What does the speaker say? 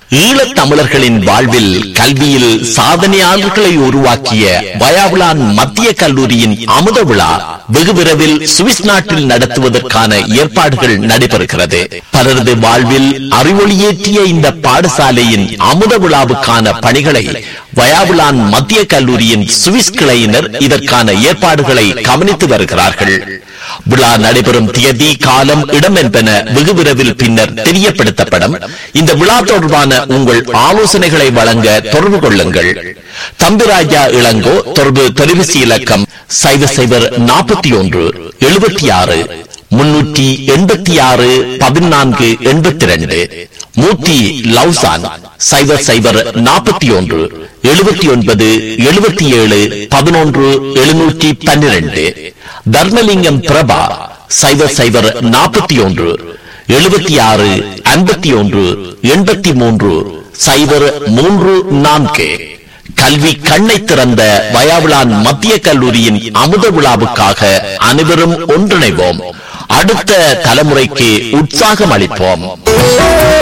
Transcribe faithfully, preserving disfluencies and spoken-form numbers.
ஈழத் தமிழர்களின் வாழ்வில் கல்வியில் சாதனையாளர்களை உருவாக்கிய வயாவுலான் மத்திய கல்லூரியின் அமுத விழா வெகு விரைவில் சுவிஸ் நாட்டில் நடத்துவதற்கான ஏற்பாடுகள் நடைபெறுகிறது. பலரது வாழ்வில் அறிவொளியேற்றிய இந்த பாடசாலையின் அமுத விழாவுக்கான பணிகளை வயாவுலான் மத்திய கல்லூரியின் சுவிஸ் கிளையினர் இதற்கான ஏற்பாடுகளை கவனித்து வருகிறார்கள். விழா நடைபெறும் தேதி, காலம், இடம் என்பன வெகு விரைவில் பின்னர் தெரியப்படுத்தப்படும். இந்த விழா தொடர்பான உங்கள் ஆலோசனைகளை வழங்க தொடர்பு கொள்ளுங்கள். தம்பிராஜா இளங்கோ. தொடர்பு தொலைபேசி இலக்கம் சைவர் சைவர் நாற்பத்தி ஒன்று எழுபத்தி ஆறு முன்னூற்றி எண்பத்தி ஆறு பதினான்கு எண்பத்தி இரண்டு. மூர்த்தி லவ்சான் சைவர் சைவர் நாற்பத்தி ஒன்று எழுபத்தி ஒன்பது எழுபத்தி ஏழு பதினொன்று எழுநூற்றி பன்னிரண்டு. தர்மலிங்கம் பிரபா சைவர் சைவர் நாற்பத்தி ஒன்று எழுபத்தி ஆறு ஐம்பத்தி ஒன்று எண்பத்தி மூன்று சைவர் மூன்று நான்கு. கல்வி கண்ணை திறந்த வயாவுலான் மத்திய கல்லூரியின் அமுத விழாவுக்காக அனைவரும் ஒன்றிணைவோம். அடுத்த தலைமுறைக்கு உற்சாகம் அளிப்போம்.